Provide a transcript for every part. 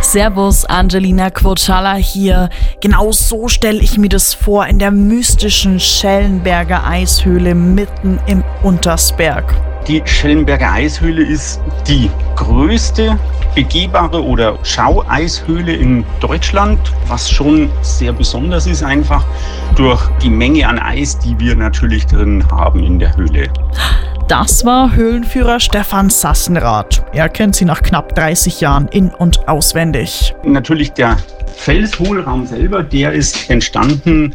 Servus, Angelina Kurchala hier. Genau so stelle ich mir das vor in der mystischen Schellenberger Eishöhle mitten im Untersberg. Die Schellenberger Eishöhle ist die größte begehbare oder Schaueishöhle in Deutschland, was schon sehr besonders ist, einfach durch die Menge an Eis, die wir natürlich drin haben in der Höhle. Das war Höhlenführer Stefan Sassenrath. Er kennt sie nach knapp 30 Jahren in- und auswendig. Natürlich der Felshohlraum selber, der ist entstanden,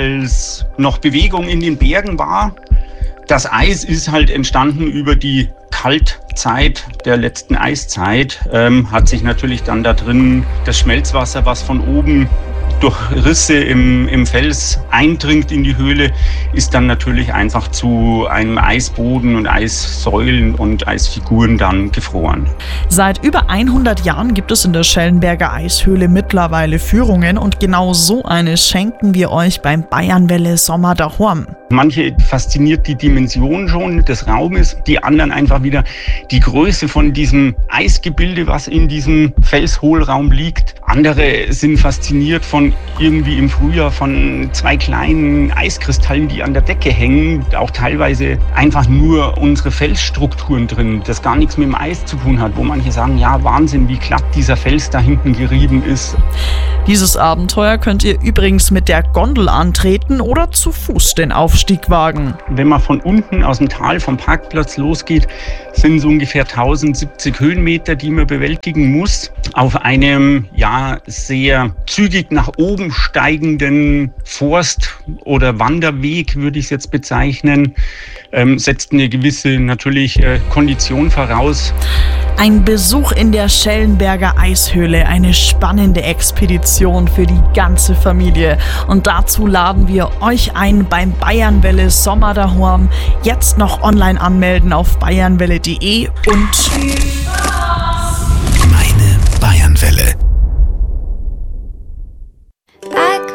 als noch Bewegung in den Bergen war. Das Eis ist halt entstanden über die Kaltzeit der letzten Eiszeit, hat sich natürlich dann da drin das Schmelzwasser, was von oben durch Risse im Fels eindringt in die Höhle, ist dann natürlich einfach zu einem Eisboden und Eissäulen und Eisfiguren dann gefroren. Seit über 100 Jahren gibt es in der Schellenberger Eishöhle mittlerweile Führungen und genau so eine schenken wir euch beim Bayernwelle Sommer daheim. Manche fasziniert die Dimension schon des Raumes, die anderen einfach wieder die Größe von diesem Eisgebilde, was in diesem Felshohlraum liegt. Andere sind fasziniert von irgendwie im Frühjahr von 2 kleinen Eiskristallen, die an der Decke hängen. Auch teilweise einfach nur unsere Felsstrukturen drin, das gar nichts mit dem Eis zu tun hat, wo manche sagen, ja Wahnsinn, wie glatt dieser Fels da hinten gerieben ist. Dieses Abenteuer könnt ihr übrigens mit der Gondel antreten oder zu Fuß den Aufstieg wagen. Wenn man von unten aus dem Tal vom Parkplatz losgeht, sind es ungefähr 1070 Höhenmeter, die man bewältigen muss. Auf einem sehr zügig nach oben steigenden Forst- oder Wanderweg, würde ich es jetzt bezeichnen, setzt eine gewisse natürlich Kondition voraus. Ein Besuch in der Schellenberger Eishöhle, eine spannende Expedition für die ganze Familie. Und dazu laden wir euch ein beim Bayernwelle Sommer daheim. Jetzt noch online anmelden auf bayernwelle.de und